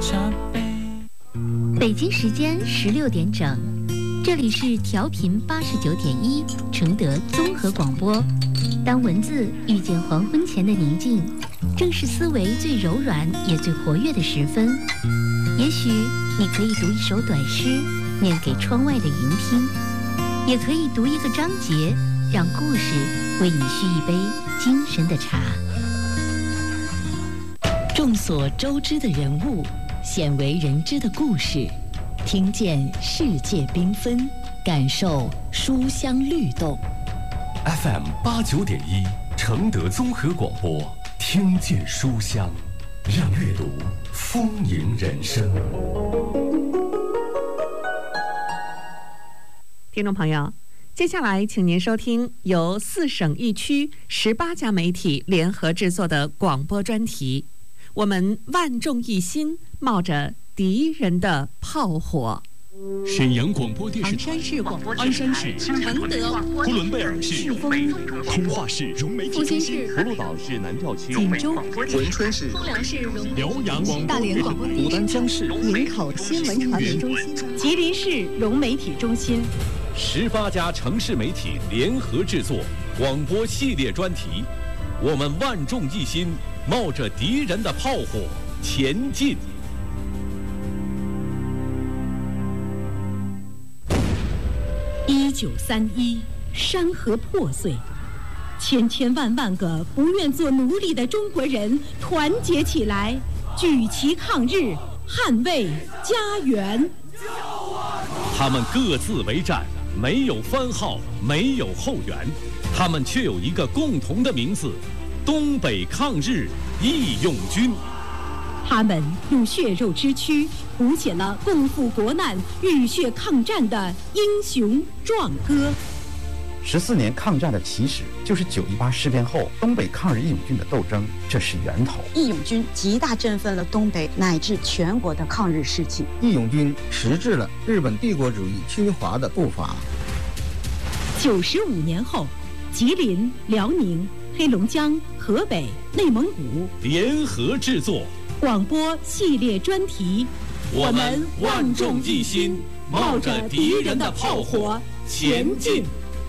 北京时间16点整，这里是调频89.1承德综合广播。当文字遇见黄昏前的宁静，正是思维最柔软也最活跃的时分。也许你可以读一首短诗，念给窗外的云听，也可以读一个章节，让故事为你续一杯精神的茶。众所周知的人物，鲜为人知的故事，听见世界缤纷，感受书香律动。 FM 89.1承德综合广播，听见书香，让阅读丰盈人生。 听众朋友，接下来请您收听由4省1区18家媒体联合制作的广播专题。我们万众一心，冒着敌人的炮火。 沈阳广播电视台、 鞍山市广播鞍山市、 承德、 呼伦贝尔市、通化市融媒体中心、 葫芦岛市南调区、 锦州、 文春市、 丰良市辽阳广播大连广播牡丹江市、 营口新闻传媒中心、 吉林市融媒体中心 18家城市媒体联合制作广播系列专题，我们万众一心，冒着敌人的炮火前进。 1931，山河破碎，千千万万个不愿做奴隶的中国人团结起来，举旗抗日，捍卫家园。 他们各自为战，没有番号，没有后援，他们却有一个共同的名字：东北抗日义勇军。 他们用血肉之躯谱写了共赴国难、浴血抗战的英雄壮歌。 14年抗战的起始就是9·18事变后东北抗日义勇军的斗争，这是源头。 义勇军极大振奋了东北乃至全国的抗日士气。 义勇军迟滞了日本帝国主义侵华的步伐。 95年后，吉林、辽宁、黑龙江、河北、内蒙古联合制作广播系列专题， 我们万众一心，冒着敌人的炮火前进。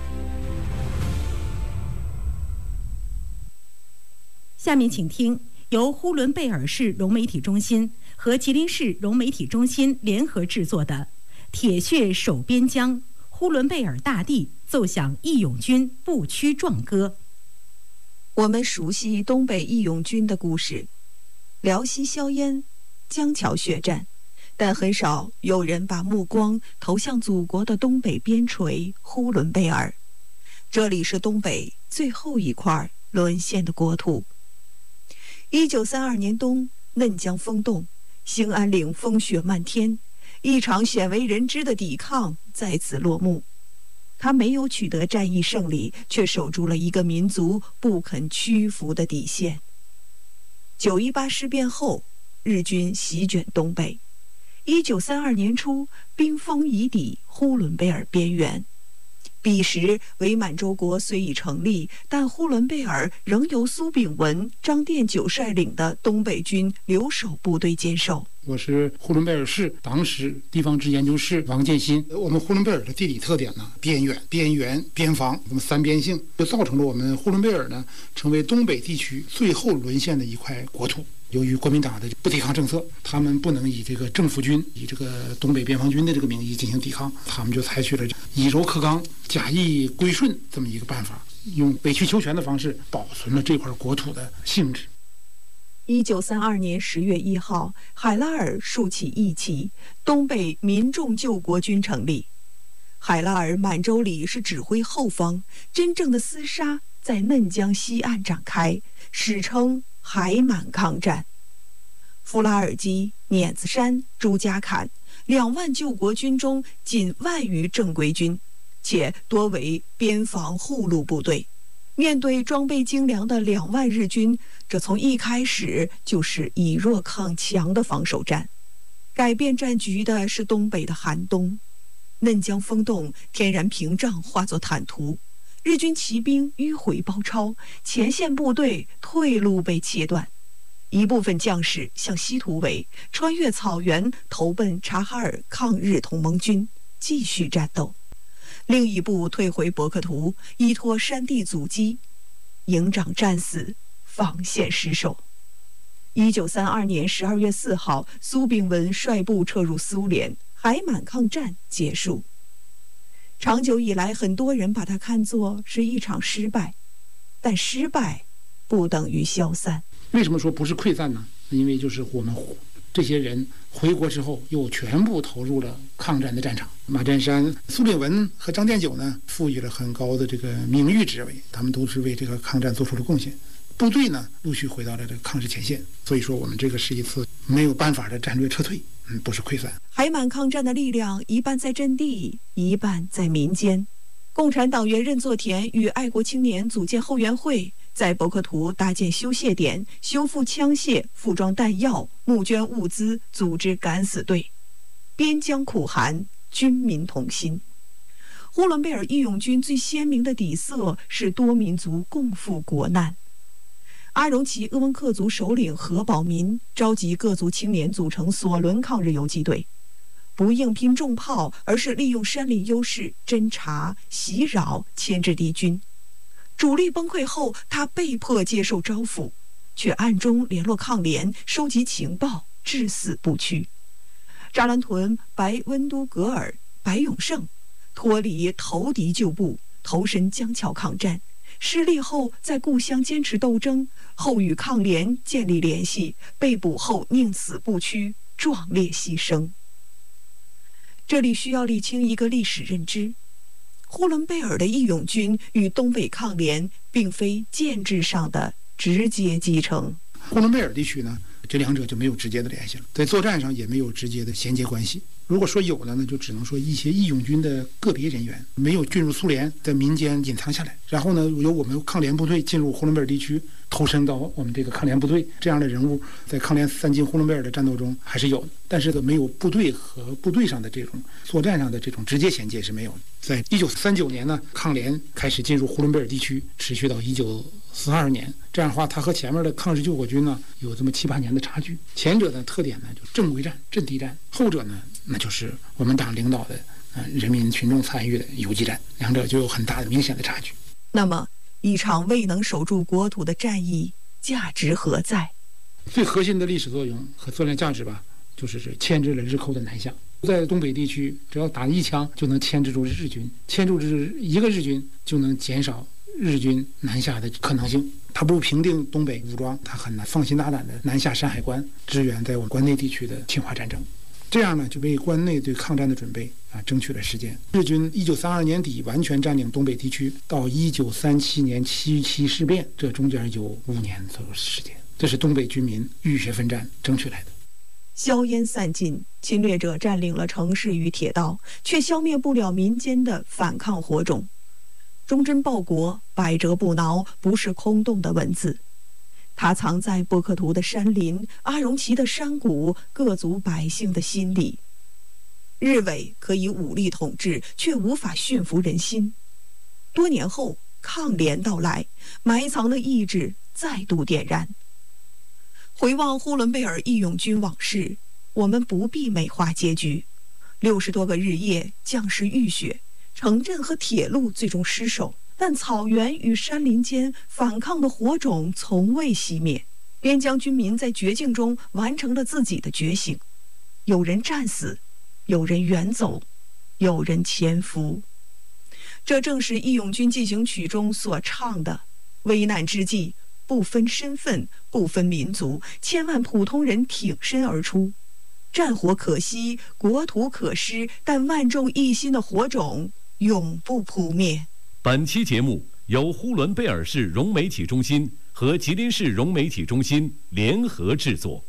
下面请听由呼伦贝尔市融媒体中心和吉林市融媒体中心联合制作的《铁血守边疆，呼伦贝尔大地奏响义勇军不屈壮歌》。 我们熟悉东北义勇军的故事，辽西硝烟、江桥血战，但很少有人把目光投向祖国的东北边陲呼伦贝尔。这里是东北最后一块沦陷的国土。1932年冬，嫩江封冻，兴安岭风雪漫天，一场鲜为人知的抵抗在此落幕。他没有取得战役胜利，却守住了一个民族不肯屈服的底线。9·18事变后，日军席卷东北。1932年初，兵锋已抵呼伦贝尔边缘。彼时伪满洲国虽已成立，但呼伦贝尔仍由苏炳文、张殿九率领的东北军留守部队坚守。 我是呼伦贝尔市党史地方志研究室王建新。我们呼伦贝尔的地理特点呢，边远、边缘、边防，这么三边性，就造成了我们呼伦贝尔呢成为东北地区最后沦陷的一块国土。由于国民党的不抵抗政策，他们不能以这个政府军、以这个东北边防军的这个名义进行抵抗，他们就采取了以柔克刚、假意归顺这么一个办法，用委曲求全的方式保存了这块国土的性质。 1932年10月1号，海拉尔竖起义旗，东北民众救国军成立。海拉尔满洲里是指挥后方，真正的厮杀在嫩江西岸展开，史称海满抗战。弗拉尔基、碾子山、朱家坎2万救国军中，仅万余正规军，且多为边防护路部队。面对装备精良的2万日军，这从一开始就是以弱抗强的防守战。改变战局的是东北的寒冬，嫩江封冻，天然屏障化作坦途，日军骑兵迂回包抄，前线部队退路被切断。 一部分将士向西突围，穿越草原，投奔察哈尔抗日同盟军，继续战斗；另一部退回博克图，依托山地阻击，营长战死，防线失守。1932年12月4号，苏炳文率部撤入苏联，海满抗战结束。长久以来，很多人把它看作是一场失败，但失败不等于消散。 为什么说不是溃散呢？因为就是我们这些人回国之后，又全部投入了抗战的战场。马占山、苏炳文和张殿九呢，赋予了很高的这个名誉职位，他们都是为这个抗战做出了贡献。部队呢，陆续回到了这个抗日前线。所以说，我们这个是一次没有办法的战略撤退，不是溃散。 海满抗战的力量一半在阵地，一半在民间。共产党员任作田与爱国青年组建后援会，在博克图搭建修械点，修复枪械、附装弹药，募捐物资，组织敢死队。边疆苦寒，军民同心。呼伦贝尔义勇军最鲜明的底色是多民族共赴国难。阿荣旗鄂温克族首领何宝民召集各族青年组成索伦抗日游击队，不硬拼重炮，而是利用山林优势侦察、袭扰、牵制敌军。主力崩溃后，他被迫接受招抚，却暗中联络抗联，收集情报，至死不屈。扎兰屯、白温都格尔、白永胜脱离投敌旧部，投身江桥抗战。失利后，在故乡坚持斗争，后与抗联建立联系，被捕后宁死不屈，壮烈牺牲。这里需要理清一个历史认知：呼伦贝尔的义勇军与东北抗联并非建制上的直接继承。 呼伦贝尔地区呢，这两者就没有直接的联系了，在作战上也没有直接的衔接关系。如果说有的呢，就只能说一些义勇军的个别人员没有进入苏联，在民间隐藏下来，然后呢，由我们抗联部队进入呼伦贝尔地区，投身到我们这个抗联部队，这样的人物在抗联3进呼伦贝尔的战斗中还是有的，但是没有部队和部队上的这种作战上的这种直接衔接是没有的。在1939年呢，抗联开始进入呼伦贝尔地区，持续到1942年，这样的话，它和前面的抗日救国军呢有这么7、8年的差距。前者的特点呢，就是正规战、阵地战；后者呢，那就是我们党领导的人民群众参与的游击战，两者就有很大的明显的差距。 那么，一场未能守住国土的战役，价值何在？ 最核心的历史作用和作战价值吧，就是牵制了日寇的南下。在东北地区，只要打一枪就能牵制住日军，牵住一个日军就能减少日军南下的可能性。他不平定东北武装，他很难放心大胆的南下山海关，支援在我们关内地区的侵华战争。这样呢，就为关内对抗战的准备争取了时间。日军1932年底完全占领东北地区，到1937年7·7事变，这中间有5年左右时间，这是东北军民浴血奋战争取来的。 硝烟散尽，侵略者占领了城市与铁道，却消灭不了民间的反抗火种。忠贞报国，百折不挠，不是空洞的文字，它藏在博克图的山林、阿荣旗的山谷、各族百姓的心里。日伪可以武力统治，却无法驯服人心。多年后，抗联到来，埋藏的意志再度点燃。回望呼伦贝尔义勇军往事，我们不必美化结局。60多个日夜，将士浴血，城镇和铁路最终失守，但草原与山林间反抗的火种从未熄灭。边疆军民在绝境中完成了自己的觉醒，有人战死，有人远走，有人潜伏。这正是《义勇军进行曲》中所唱的：危难之际，不分身份，不分民族，千万普通人挺身而出。战火可熄，国土可失，但万众一心的火种永不扑灭。 本期节目由呼伦贝尔市融媒体中心和吉林市融媒体中心联合制作。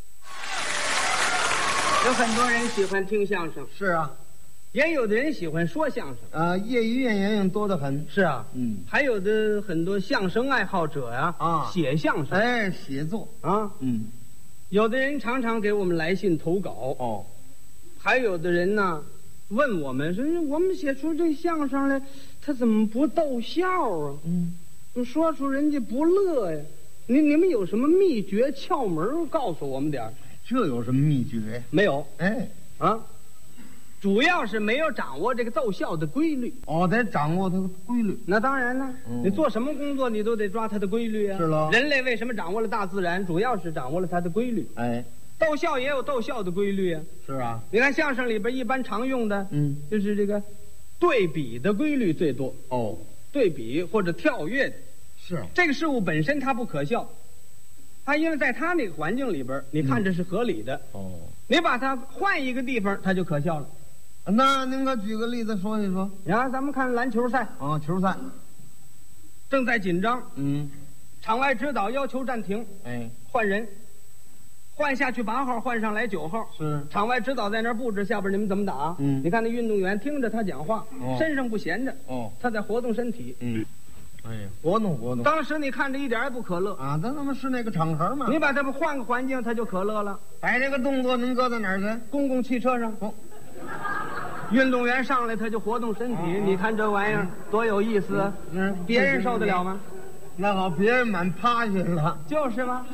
有很多人喜欢听相声， 是啊， 也有的人喜欢说相声， 业余演员多得很。 是啊，还有的很多相声爱好者呀，写相声， 写作啊，有的人常常给我们来信投稿，还有的人呢问我们说，我们写出这相声来，他怎么不逗笑啊？说出人家不乐呀， 你们有什么秘诀窍门告诉我们点儿？ 这有什么秘诀？ 没有。 哎， 啊，主要是没有掌握这个奏效的规律。 哦，得掌握它的规律。 那当然了，你做什么工作你都得抓它的规律啊。 是喽。 人类为什么掌握了大自然？主要是掌握了它的规律。 哎， 逗笑也有逗笑的规律啊。 是啊。 你看相声里边一般常用的，就是这个对比的规律最多。 哦， 对比或者跳跃的。 是。 这个事物本身它不可笑，它因为在它那个环境里边，你看着是合理的。 哦。 你把它换一个地方，它就可笑了。 那您给举个例子说一说。 呀，咱们看篮球赛。 啊，球赛正在紧张。场外指导要求暂停。 哎， 换人，换下去8号，换上来9号。 是。 场外指导在那儿布置，下边你们怎么打？你看那运动员听着他讲话，身上不闲着。 哦， 他在活动身体。 哎呀，活动。 当时你看着一点也不可乐啊，那么是那个场合嘛。 你把它换个环境，它就可乐了。 摆这个动作您搁在哪儿去？ 公共汽车上。运动员上来他就活动身体，你看这玩意儿多有意思啊！别人受得了吗？ 那好，别人蛮趴下了。 就是吗？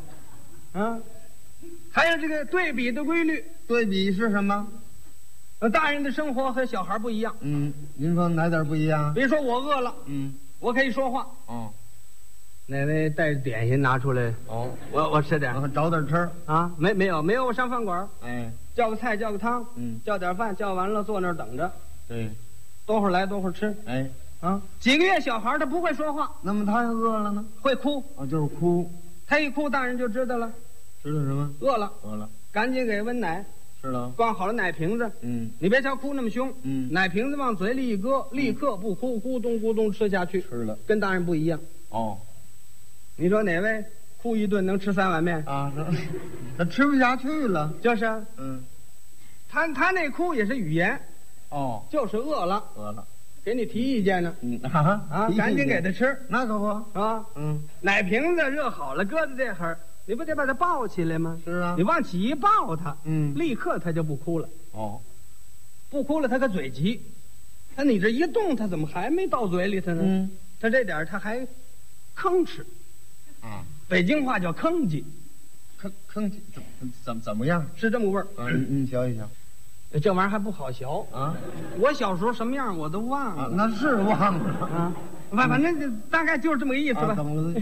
还有这个对比的规律。 对比是什么？ 大人的生活和小孩不一样。 您说哪点不一样？ 比如说我饿了，我可以说话。哪位带着点心拿出来？我吃点， 找点吃啊？没有，我上饭馆。 哎， 叫个菜，叫个汤，叫点饭，叫完了坐那儿等着。 对， 多会儿来多会儿吃。 哎， 几个月小孩他不会说话， 那么他要饿了呢？ 会哭。 就是哭。 他一哭，大人就知道了。 知道什么？ 饿了。赶紧给温奶。 是了。 装好了奶瓶子。你别瞧哭那么凶。奶瓶子往嘴里一搁，立刻不哭，咕咚咕咚吃下去。 吃了。 跟大人不一样。你说哪位哭一顿能吃3碗面啊？那吃不下去了。 就是。他那哭也是语言。就是饿了。给你提意见呢。赶紧给他吃。 那可不啊。奶瓶子热好了，搁在这会儿，你不得把它抱起来吗？ 是啊。 你往起一抱它，立刻它就不哭了。不哭了，它个嘴急。你这一动，它怎么还没到嘴里头呢？它这点它还吭哧。北京话叫吭叽。 吭叽怎么样？ 是这么味儿。 你瞧一瞧。 这玩意儿还不好学啊！我小时候什么样我都忘了。 那是忘了啊。反正大概就是这么个意思吧。 怎么个？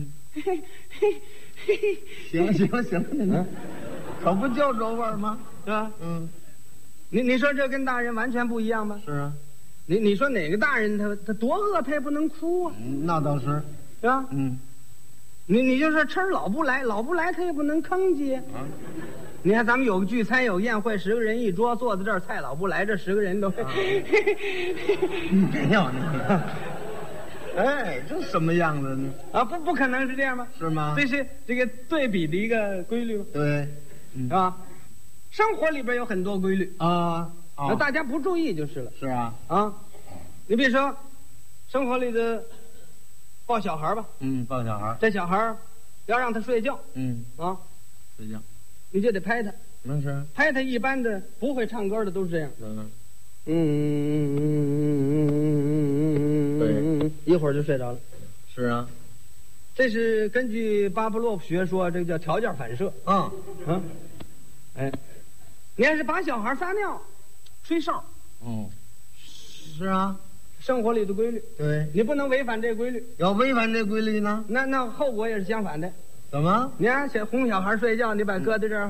行，可不就这味儿吗？ 是吧？你说这跟大人完全不一样吧？ 是啊。 你说哪个大人他多饿他也不能哭啊？ 那倒是。 是吧？你就说吃老不来他也不能吭叽。你看咱们有个聚餐有宴会，10个人一桌，坐在这儿，菜老不来，这10个人都。 没有呢。哎，这什么样子呢？ 不可能是这样吗？ 是吗？ 这是这个对比的一个规律吗？ 对， 是吧？生活里边有很多规律那大家不注意就是了。 是啊。 你比如说，生活里的抱小孩吧。 抱小孩。 这小孩要让他睡觉。 睡觉。 你就得拍他。 那是。 拍他一般的不会唱歌的都是这样。 对， 一会儿就睡着了。 是啊。 这是根据巴甫洛夫学说，这个叫条件反射。你要是把小孩撒尿，吹哨。 是啊。 生活里的规律。 对。 你不能违反这规律。 要违反这规律呢？ 那后果也是相反的。 怎么？ 你看哄小孩睡觉，你把搁在这儿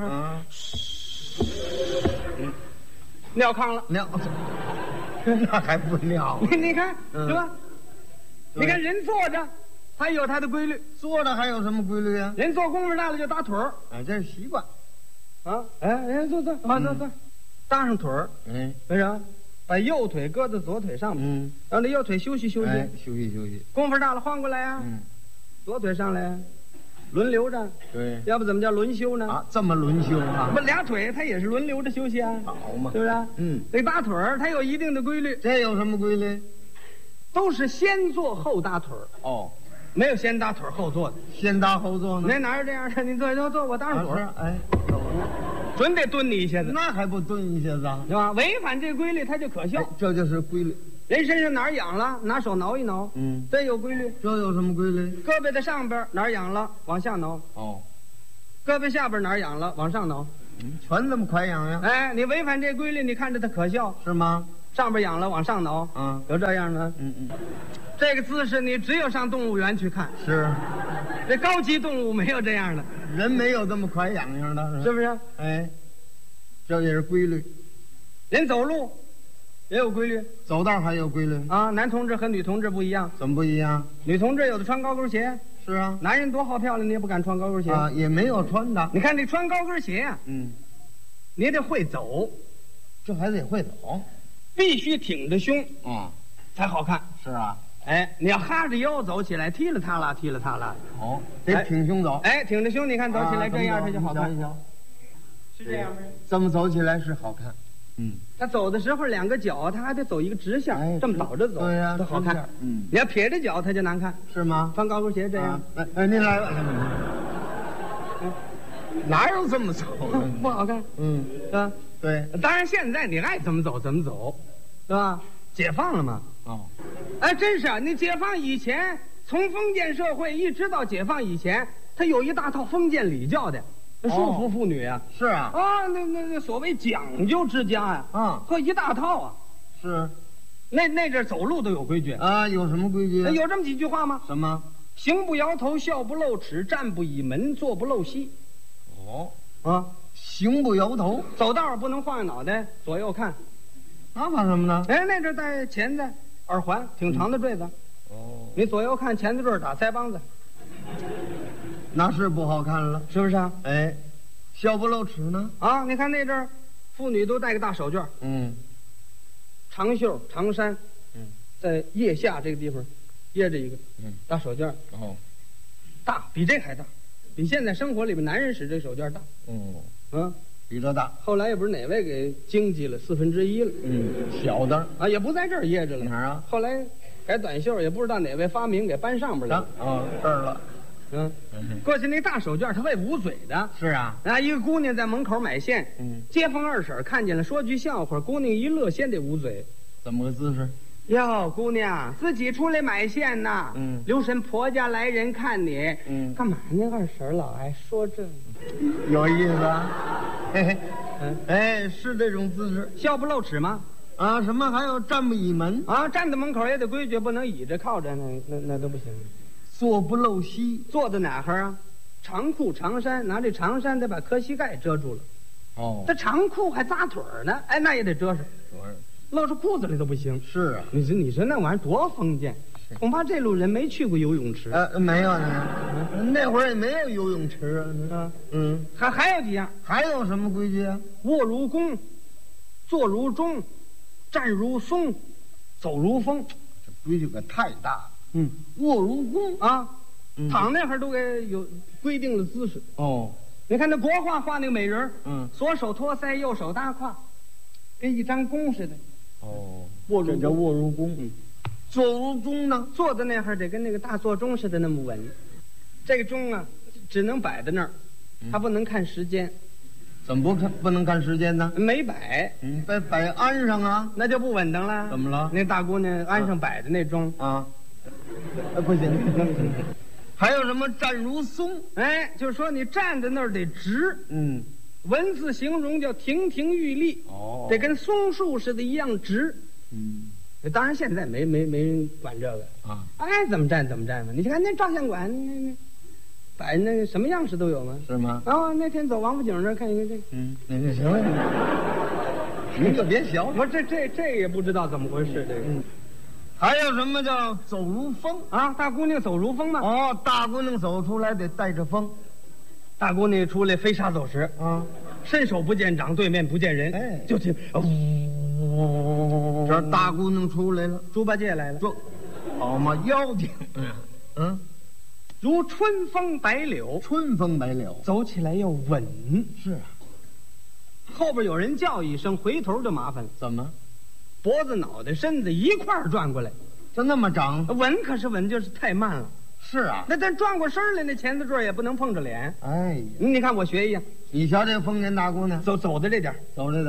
尿炕了。 尿。那还不尿？ 你看是吧？你看人坐着，他有他的规律。 坐着还有什么规律啊？ 人做功夫大了就打腿儿。 这是习惯。 坐，坐，搭上腿儿。为啥？把右腿搁在左腿上面。让这右腿休息休息。 休息。 功夫大了换过来呀。左腿上来。轮流着。 对。 要不怎么叫轮休呢？ 这么轮休啊？ 不，俩腿它也是轮流着休息啊。 好嘛。 是不是？这打腿儿它有一定的规律。 这有什么规律？ 都是先坐后打腿儿。没有先打腿儿后坐的。 先打后坐呢？ 哪有这样的？你坐，我打会儿。准得蹲你一下子。 那还不蹲一下子？ 是吧？违反这规律，它就可笑。 这就是规律。 人身上哪儿痒了，拿手挠一挠，这有规律。 这有什么规律？ 胳膊的上边哪儿痒了，往下挠。 哦， 胳膊下边哪儿痒了，往上挠。 全这么快痒呀？ 哎，你违反这规律，你看着它可笑是吗？ 上边痒了往上挠，有这样的。这个姿势你只有上动物园去看。 是， 这高级动物没有这样的， 人没有这么快痒痒的， 是不是？ 哎，这也是规律。 人走路也有规律， 走道还有规律啊。男同志和女同志不一样。 怎么不一样？ 女同志有的穿高跟鞋。 是啊， 男人多好漂亮，你也不敢穿高跟鞋啊，也没有穿的。 你看你穿高跟鞋啊，你得会走， 这还得会走， 必须挺着胸才好看。 是啊， 哎，你要哈着腰走起来，踢了踏啦，踢了踏啦。 哦，得挺胸走。 哎，挺着胸，你看走起来这样，它就好看。是这样吗？ 这么走起来是好看。 他走的时候两个脚他还得走一个直线，这么倒着走， 对呀， 都好看。你要撇着脚，他就难看， 是吗？ 穿高跟鞋这样。 哎，您来吧。哪有这么走的？ 不好看。是吧？ 对。 当然，现在你爱怎么走怎么走，是吧？解放了嘛。 哦。 哎，真是啊！你解放以前，从封建社会一直到解放以前，他有一大套封建礼教的。束缚妇女啊， 是啊， 那所谓讲究之家呀，和一大套啊， 是， 那阵走路都有规矩啊，有什么规矩？ 有这么几句话吗？ 什么？ 行不摇头，笑不露齿，站不倚门，坐不露膝。 行不摇头， 走道不能晃脑袋，左右看。 那怕什么呢？ 哎，那阵戴钳子，耳环，挺长的坠子。你左右看，钳子坠打腮帮子。 那是不好看了， 是不是啊？ 哎，笑不露齿呢？ 啊，你看那阵儿，妇女都戴个大手绢，长袖长衫，在腋下这个地方掖着一个，大手绢，大比这还大，比现在生活里边男人使这手绢大， 比这大。 后来也不是哪位给经济了1/4了， 小的啊，也不在这儿掖着了， 哪儿啊？ 后来改短袖，也不知道哪位发明给搬上边来了， 这儿了。 过去那大手绢它为捂嘴的。 是啊， 一个姑娘在门口买线，街坊二婶看见了，说句笑话，姑娘一乐，先得捂嘴。 怎么个姿势？ 哟，姑娘自己出来买线呐，留神婆家来人看你，干嘛呢？二婶老爱说这， 有意思啊，嘿嘿，哎，是这种姿势， 笑不露齿吗？ 啊，什么还有站不倚门啊？站在门口也得规矩，不能倚着靠着，那都不行。 坐不露膝， 坐在哪哈啊？长裤长衫，拿这长衫得把磕膝盖遮住了。这长裤还扎腿呢，哎，那也得遮上，露着裤子里都不行。 是啊， 你说那玩意儿多封建，恐怕这路人没去过游泳池。 没有呢，那会儿也没有游泳池啊。 还有几样， 还有什么规矩啊？ 卧如弓，坐如钟，站如松，走如风。 这规矩可太大了。卧如弓啊，躺那会儿都给有规定了姿势。你看那国画画那个美人，左手托腮，右手搭胯，跟一张弓似的。 卧如这叫卧如弓。坐如钟呢？ 坐在那会儿得跟那个大座钟似的那么稳。这个钟啊，只能摆在那儿，它不能看时间。 怎么不能看时间呢？ 没摆， 摆鞍上啊， 那就不稳当了。 怎么了？ 那大姑娘鞍上摆着那钟啊。不行，还有什么站如松？ 哎，就是说你站在那儿得直，文字形容叫亭亭玉立，得跟松树似的一样直，当然现在没人管这个啊，爱怎么站怎么站嘛。你看那照相馆那摆那什么样式都有吗？ 是吗？ 那天走王府井那儿看一个这， 那个行了，你可别小。 我这也不知道怎么回事这个。 还有什么叫走如风啊？大姑娘走如风嘛。 大姑娘走出来得带着风。 大姑娘出来飞沙走石啊，伸手不见掌，对面不见人， 哎， 就听这大姑娘出来了， 猪八戒来了， 好嘛，妖精， 如春风白柳， 春风白柳， 走起来要稳。 是啊， 后边有人叫一声，回头就麻烦了。 怎么？ 脖子、脑袋、身子一块儿转过来， 就那么长？ 稳可是稳，就是太慢了。 是啊， 那转过身来，那钳子坠也不能碰着脸。 哎呀， 你看我学一样， 你瞧这个丰年大姑娘， 走的这点， 走这点，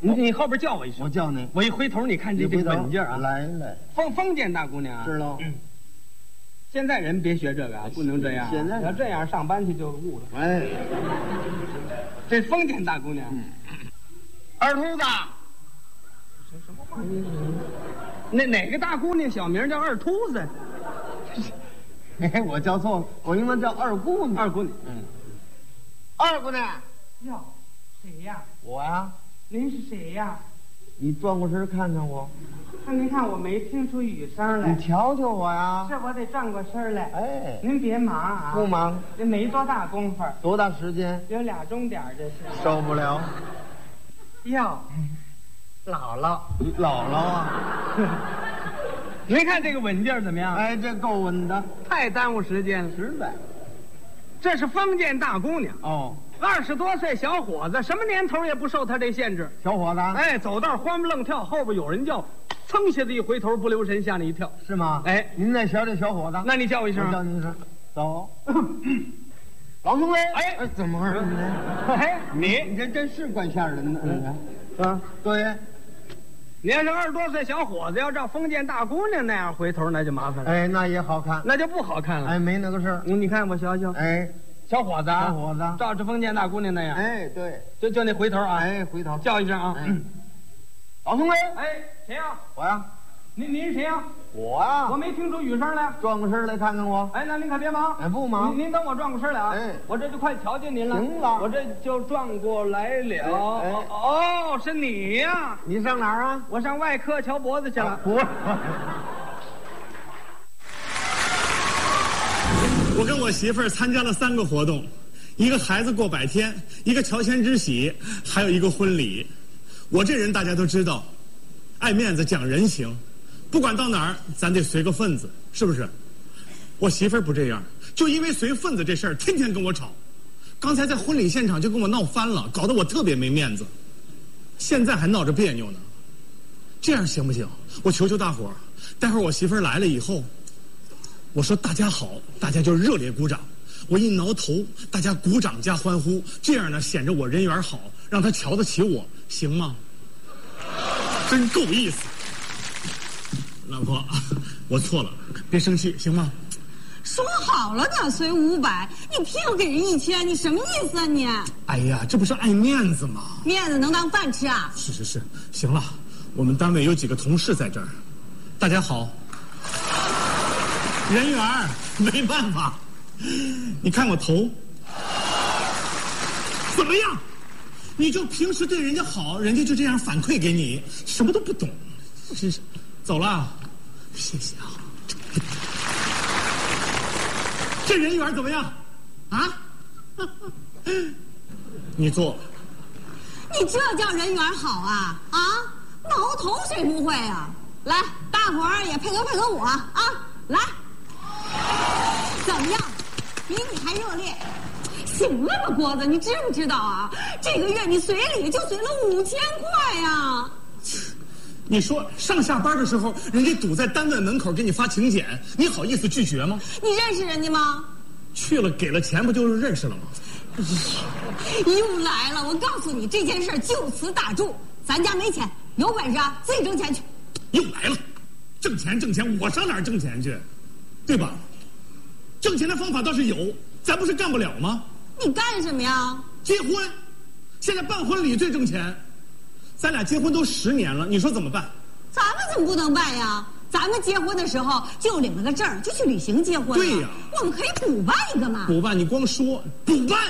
你后边叫我一声， 我叫你， 我一回头，你看这稳劲儿啊！ 来， 封建大姑娘啊， 知道。 现在人别学这个啊，不能这样。 现在要这样上班去就误了。 哎， 这封建大姑娘， 二秃子， 什么话？那哪个大姑娘小名叫二秃子？ 哎，我叫错了，我应该叫二姑娘。 二姑娘， 二姑娘。 哟，谁呀？ 我呀。 您是谁呀？ 你转过身看看我。 您看我没听出语声来。 你瞧瞧我呀。 是我得转过身来。 哎， 您别忙啊。 不忙。 这没多大功夫。 多大时间？ 有2钟点这是。 受不了。 哟，姥姥。 姥姥啊。 您看这个稳劲儿怎么样？ 哎，这够稳的。 太耽误时间了。 实在。 这是封建大姑娘。 哦。 20多岁小伙子，什么年头也不受他这限制。 小伙子， 哎，走道欢不愣跳，后边有人叫，噌下子一回头，不留神吓你一跳， 是吗？ 哎， 您再瞧这小伙子， 那你叫我一声， 我叫你一声，走。老兄弟， 哎， 怎么回事呢？ 哎， 你这真是怪吓人的， 啊， 对。 你要是20多岁小伙子，要照封建大姑娘那样回头，那就麻烦了。 哎，那也好看， 那就不好看了。 哎，没那个事儿。 你看我瞧瞧， 哎。 小伙子啊， 小伙子， 照着封建大姑娘那样。 哎，对， 就那回头啊， 哎，回头叫一声啊， 老兄弟， 哎，谁呀？ 我呀。 您是谁呀？ 我呀。 我没听出语声来。 转过身来看看我。 哎，那您可别忙。 哎，不忙。 您等我转过身来啊。 哎， 我这就快瞧见您了。 行了， 我这就转过来了。哦，是你呀？ 你上哪儿啊？ 我上外科瞧脖子去了。 我跟我媳妇儿参加了3个活动，一个孩子过100天，一个乔迁之喜，还有一个婚礼。我这人大家都知道，爱面子讲人情，不管到哪儿咱得随个份子，是不是？我媳妇儿不这样，就因为随份子这事儿天天跟我吵。刚才在婚礼现场就跟我闹翻了，搞得我特别没面子，现在还闹着别扭呢。这样行不行？我求求大伙儿，待会儿我媳妇儿来了以后，我说大家好，大家就热烈鼓掌。我一挠头，大家鼓掌加欢呼，这样呢显着我人缘好，让他瞧得起我，行吗？真够意思。老婆，我错了，别生气，行吗？ 说好了的随500，你偏要给人1000，你什么意思啊你？ 哎呀，这不是爱面子吗？ 面子能当饭吃啊？ 是，行了，我们单位有几个同事在这儿，大家好。人缘没办法，你看我头怎么样？你就平时对人家好，人家就这样反馈给你，什么都不懂。是，走了，谢谢啊。这人缘怎么样？啊？你坐。 你这叫人缘好啊？啊？挠头谁不会啊？来，大伙儿也配合我啊！来。怎么样？比你还热烈？行了吧，郭子，你知不知道啊？这个月你随礼就随了5000块呀！ 你说上下班的时候，人家堵在单位门口给你发请柬，你好意思拒绝吗？ 你认识人家吗？ 去了给了钱，不就是认识了吗？ 又来了！我告诉你，这件事就此打住。咱家没钱，有本事啊，自己挣钱去。 又来了，挣钱，我上哪儿挣钱去？对吧？挣钱的方法倒是有，咱不是干不了吗？ 你干什么呀？ 结婚，现在办婚礼最挣钱。咱俩结婚都10年了，你说怎么办？ 咱们怎么不能办呀？咱们结婚的时候就领了个证，就去旅行结婚了。 对呀， 我们可以补办一个嘛。 补办？你光说补办，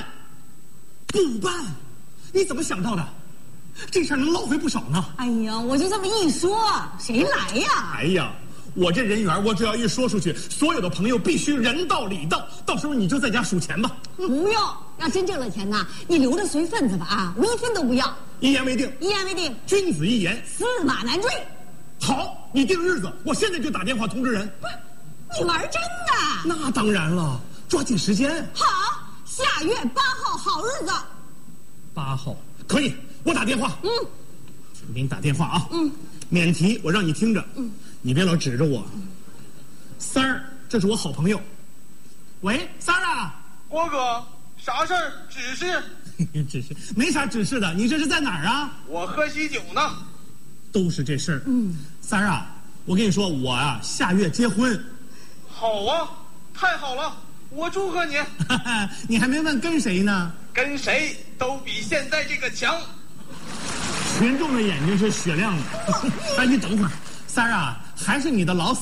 你怎么想到的？这事儿能捞回不少呢。 哎呀，我就这么一说，谁来呀？ 哎呀，我这人缘，我只要一说出去，所有的朋友必须人到礼到，到时候你就在家数钱吧。 不用，要真挣了钱呐，你留着随份子吧啊，我1分都不要。 一言为定。 一言为定。 君子一言， 驷马难追。 好，你定日子，我现在就打电话通知人。 不是，你玩真的？ 那当然了，抓紧时间。 好，下月8号好日子。 8号可以，我打电话。我给你打电话啊。免提，我让你听着。你别老指着我。三儿，这是我好朋友。喂，三儿啊。 郭哥，啥事儿？指示。 指示没啥指示的，你这是在哪儿啊？ 我喝喜酒呢。 都是这事儿。三儿啊，我跟你说，我啊下月结婚。 好啊，太好了，我祝贺你。 你还没问跟谁呢？ 跟谁都比现在这个强。 群众的眼睛是雪亮的。哎，你等会儿，三儿啊，还是你的老